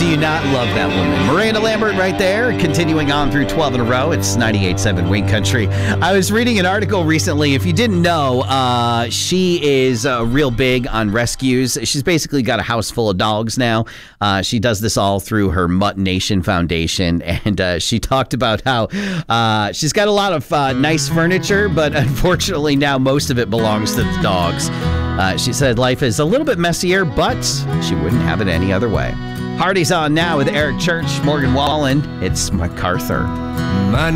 you not love that woman? Miranda Lambert right there, continuing on through 12 in a row. It's 98.7 Wing Country. I was reading an article recently. If you didn't know, she is real big on rescues. She's basically got a house full of dogs now. She does this all through her Mutt Nation Foundation, and she talked about how she's got a lot of nice furniture, but unfortunately now most of it belongs to the dogs. She said life is a little bit messier, but she wouldn't have it any other way. Hardy's on now with Eric Church, Morgan Wallen. It's MacArthur. My